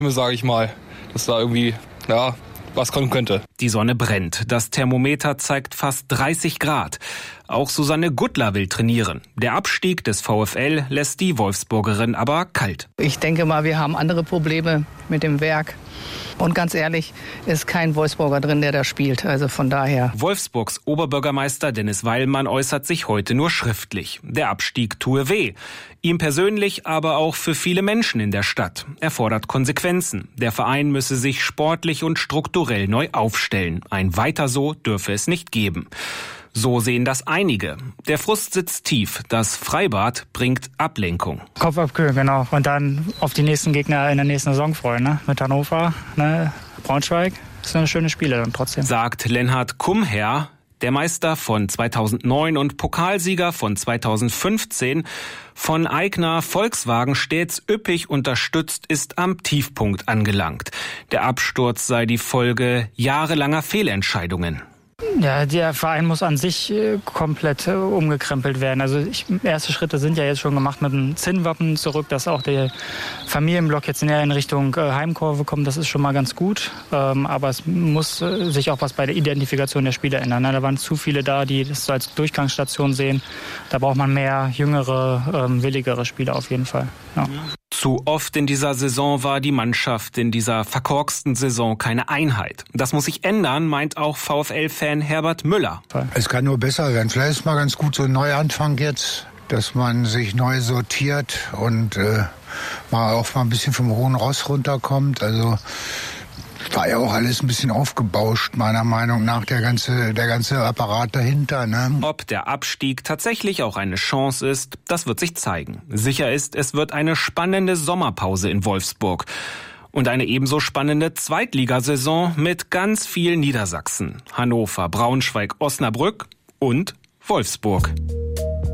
sage ich mal, dass da irgendwie, ja, was kommen könnte. Die Sonne brennt. Das Thermometer zeigt fast 30 Grad. Auch Susanne Guttler will trainieren. Der Abstieg des VfL lässt die Wolfsburgerin aber kalt. Ich denke mal, wir haben andere Probleme mit dem Werk. Und ganz ehrlich, ist kein Wolfsburger drin, der da spielt. Also von daher. Wolfsburgs Oberbürgermeister Dennis Weilmann äußert sich heute nur schriftlich. Der Abstieg tue weh. Ihm persönlich, aber auch für viele Menschen in der Stadt. Er fordert Konsequenzen. Der Verein müsse sich sportlich und strukturell neu aufstellen. Ein Weiter so dürfe es nicht geben. So sehen das einige. Der Frust sitzt tief. Das Freibad bringt Ablenkung. Kopf abkühlen, genau. Und dann auf die nächsten Gegner in der nächsten Saison freuen. Ne? Mit Hannover, ne? Braunschweig. Das sind eine schöne Spiele dann trotzdem. Sagt Lenhard Kumher, der Meister von 2009 und Pokalsieger von 2015, von Aigner Volkswagen stets üppig unterstützt, ist am Tiefpunkt angelangt. Der Absturz sei die Folge jahrelanger Fehlentscheidungen. Ja, der Verein muss an sich komplett umgekrempelt werden. Also erste Schritte sind ja jetzt schon gemacht mit dem Zinnwappen zurück, dass auch der Familienblock jetzt näher in Richtung Heimkurve kommt. Das ist schon mal ganz gut. Aber es muss sich auch was bei der Identifikation der Spieler ändern. Da waren zu viele da, die das so als Durchgangsstation sehen. Da braucht man mehr jüngere, willigere Spieler auf jeden Fall. Ja. Zu oft in dieser Saison war die Mannschaft in dieser verkorksten Saison keine Einheit. Das muss sich ändern, meint auch VfL-Fan Herbert Müller. Es kann nur besser werden. Vielleicht ist mal ganz gut so ein Neuanfang jetzt, dass man sich neu sortiert und mal auch mal ein bisschen vom hohen Ross runterkommt. Also war ja auch alles ein bisschen aufgebauscht, meiner Meinung nach, der ganze Apparat dahinter. Ne? Ob der Abstieg tatsächlich auch eine Chance ist, das wird sich zeigen. Sicher ist, es wird eine spannende Sommerpause in Wolfsburg. Und eine ebenso spannende Zweitligasaison mit ganz viel Niedersachsen. Hannover, Braunschweig, Osnabrück und Wolfsburg.